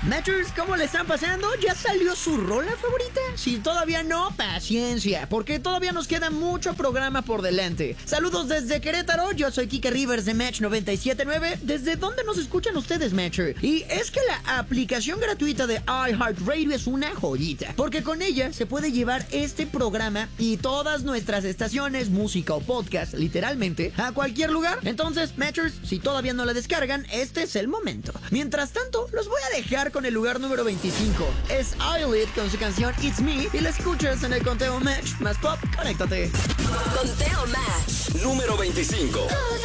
Matchers, ¿cómo le están pasando? ¿Ya salió su rola favorita? Si todavía no, paciencia, porque todavía nos queda mucho programa por delante. Saludos desde Querétaro, yo soy Kike Rivers de Match 97.9. ¿Desde dónde nos escuchan ustedes, Matcher? Y es que la aplicación gratuita de iHeartRadio es una joyita, porque con ella se puede llevar este programa y todas nuestras estaciones, música o podcast, literalmente, a cualquier lugar. Entonces, Matchers, si todavía no la descargan, este es el momento. Mientras tanto, los voy a dejar con el lugar número 25. Es Eyelid con su canción It's Me y la escuchas en el conteo Match más pop. Conéctate. Conteo Match número 25.